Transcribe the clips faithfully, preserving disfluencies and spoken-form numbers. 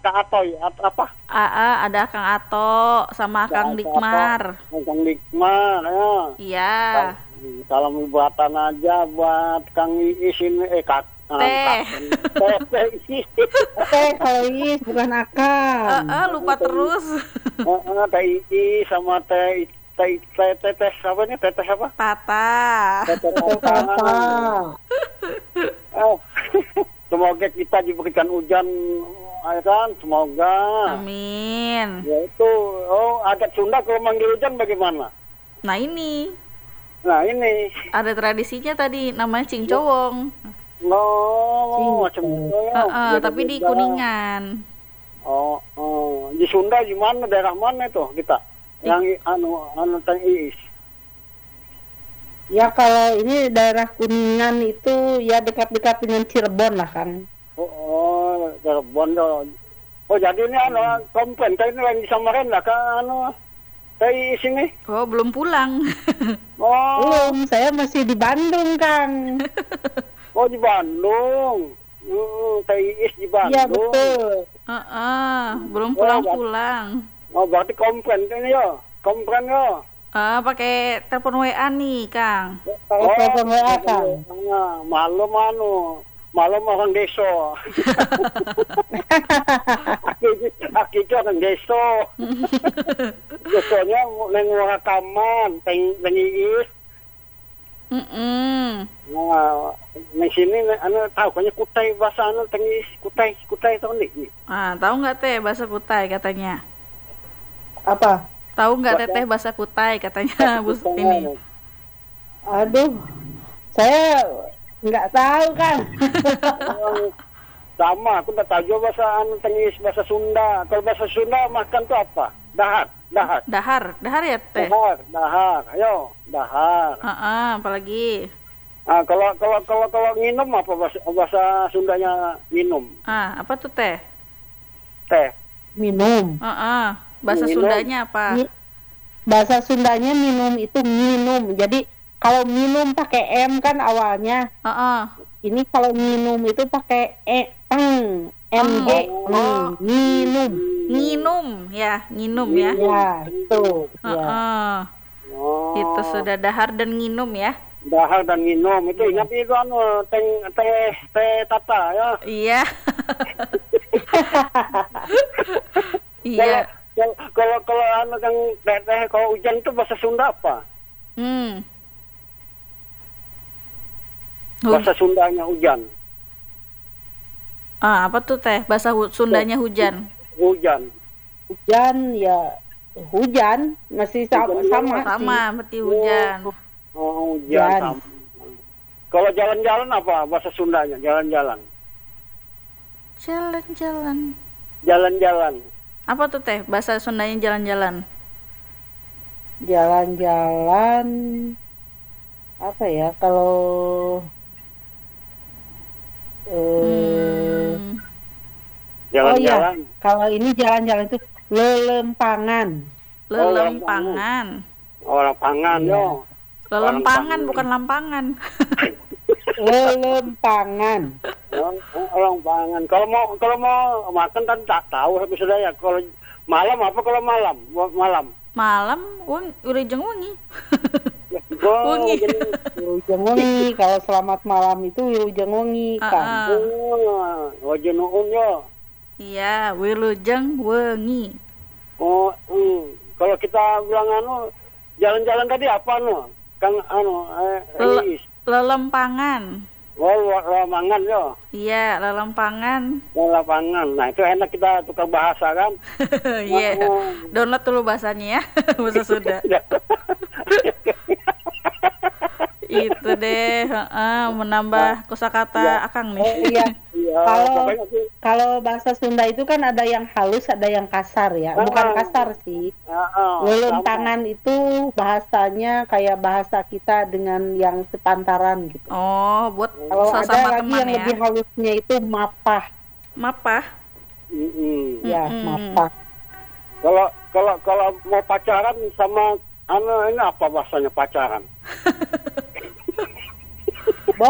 Kak Atoy at, apa? Aa, ada Kang Ato sama Kang Kak Ato, Dikmar. Kang Dikman, ya. Iya. Salam buatan aja buat Kang Iis ini, eh Kak. Teh. Teh, teh Iis. Teh Iis bukan Akang. Aa, lupa terus. Heeh, Teh Iis sama Teh Teh Teh Teh Teh apa nih? Teh Teh apa? Tata. Teh Teh Teh Tata. Oh. Semoga kita diberikan hujan, ya kan? Semoga. Amin. Ya itu, oh adat Sunda kalau manggil hujan bagaimana? Nah ini Nah ini, ada tradisinya tadi namanya cincowong. oh macam itu ya. Heeh, Jadi tapi di kita- Kuningan. Oh, oh, di Sunda di mana, daerah mana itu kita? Yang i- anu anu Teng Iis. Ya kalau ini daerah Kuningan itu ya dekat-dekat dengan Cirebon lah kan. Oh, oh Cirebon tuh. Oh jadi ini anu komplain ini lagi di Samarinda kan anu Teng Iis ini. Oh, belum pulang. Oh, Belum, saya masih di Bandung, Kang. oh di Bandung. Hmm, Teng Iis di Bandung. Iya betul. Heeh, belum Oh, pulang-pulang. Oh berarti komplain ini ya, komplain ya. Ah, pakai telepon W A nih, Kang. Kalau telepon W A, Kang. Nah, malam anu, malam orang desa. Aki itu orang desa. Desanya neng Wakaman, teng teng Iis. Mm-mm. Nah, di sini anu tahu kayaknya kutai bahasa anu teng Iis, kutai, kutai tahu nih. Ah, tahu nggak Teh bahasa Kutai katanya? Apa? Tahu nggak Teteh bahasa Kutai katanya Bus ini? Aduh, saya nggak tahu, Kang. Sama, aku udah tahu juga bahasa anu teng Iis, bahasa Sunda. Kalau bahasa Sunda makan tuh apa? Dahar, dahar. Dahar, dahar ya Teh? Dahar, dahar, ayo, dahar. Heeh, apalagi? Ah, kalau kalau kalau kalau minum apa bahasa, bahasa Sundanya minum? Ah, apa tuh Teh? Teh. Minum. Heeh, bahasa Minum. Sundanya apa? Mi- Bahasa Sundanya minum itu minum. Jadi kalau minum pakai M kan awalnya. Heeh. Ini kalau minum itu pakai E, eng, M G, Oh. hmm, minum. Nginum ya, nginum ya. Ya, itu. Ya. Heeh. Oh. Itu sudah dahar dan nginum ya. Dahar dan minum itu ingat itu anu teh teh teh tata ya. Iya. Iya. Kalau kalau kalau anu kan teh teh kalau hujan itu bahasa Sunda apa? Hmm. Hu- Bahasa Sundanya hujan. Ah, apa tuh Teh? Bahasa hu- Sundanya hujan. Hujan. Hujan ya hujan masih sama, Hujan sama sih. Sama, berarti hujan. Oh, hujan Hujan. sama. Kalau jalan-jalan apa bahasa Sundanya? Jalan-jalan. Jalan-jalan. Jalan-jalan. Apa tuh Teh? Bahasa Sundanya jalan-jalan. Jalan-jalan apa ya kalau eh Hmm. oh iya, Jalan-jalan. kalau ini jalan-jalan itu lelempangan. Lelempangan. Oh, lapangan Iya. yo. Lelempangan Lelempangan. bukan lampangan. Lelempangan. Oh, orang pangan. Kalau mau kalau mau makan kan tak tahu tapi sudah ya. Kalau malam apa kalau malam? Malam. Malam weng urejeng wengi. Oh, Wengi. jadi, Wilujeng wengi. Kalau selamat malam itu wilujeng wengi, Ah, Kang. ah. oh, wajah nuun yo. Iya, wilujeng wengi. Oh, hmm. Kalau kita bilang anu jalan-jalan tadi apa anu? Kang anu eh Le- Iis. Lelempangan. Oh, lapangan yo. Iya, lelempangan. Oh, lapangan. Nah, itu enak kita tukar bahasa kan? Iya. Oh. Download dulu bahasanya ya. Bahasa Sunda. Itu deh, heeh, menambah kosakata Iya. Akang Oh nih. iya. Iya, Kalau- pokoknya sih. Kalau bahasa Sunda itu kan ada yang halus, ada yang kasar ya. Bukan Ah. kasar sih. Ah, ah, Lelempangan itu bahasanya kayak bahasa kita dengan yang sepantaran gitu. Oh, buat Kalau ada sesama lagi teman yang ya. lebih halusnya itu mapah. Mapa. sama. Mm-mm. Ya, Mm-mm. mapah. Kalau kalau kalau mau pacaran sama anu ini apa bahasanya pacaran?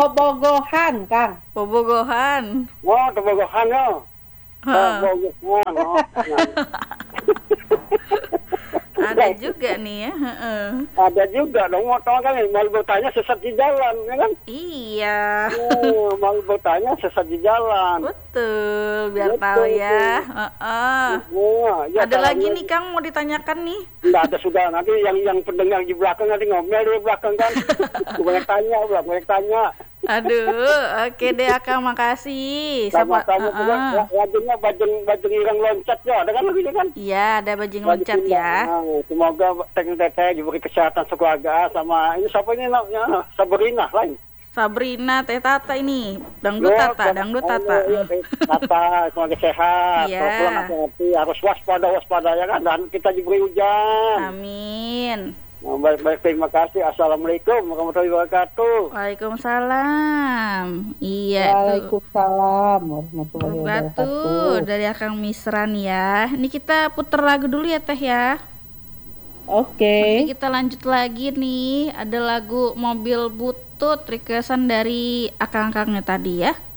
Bobogohan, Kang. Bobogohan. Oh, tebogohan ya. Heeh. Tebogohan. Ada juga nih ya. Heeh. Ada juga dong motor kan, mau bertanya sesat di jalan, ya kan? Iya. Oh, mau bertanya sesat di jalan. Betul, biar Betul, tahu ya. betul. Heeh. Oh, ya, Ada lagi caranya- nih Kang mau ditanyakan nih. Nggak ada sudah, nanti yang yang pendengar di belakang nanti ngomel di belakang kan. Banyak tanya, udah banyak tanya. Aduh, oke deh Akang, makasih. Sama, Sama-sama juga, Heeh. lagunya bajeng bajeng irang loncat ya, ada kan lagunya kan? Iya, ada bajing Baju loncat pindah. ya. Nah, semoga Teng Teteh diberi kesehatan sekeluarga sama ini siapa ini namanya? Sabrina lain. Sabrina, Teh Tata ini. Dangdut Ya, Tata, dangdut Tata. Iya, iya, Tata, semoga sehat. Iya. Kalau pulang hati-hati, harus waspada waspada ya kan. Dan kita diberi hujan. Amin. Nah, baik-baik, terima kasih. Assalamualaikum warahmatullahi wabarakatuh. Waalaikumsalam. Iya tuh. Waalaikumsalam warahmatullahi Wabarakatuh wabarakatuh. dari Akang Misran ya. Ini kita puter lagu dulu ya Teh ya. Oke. Nanti kita lanjut lagi nih. Ada lagu Mobil Butut requestan dari akang-akangnya tadi ya.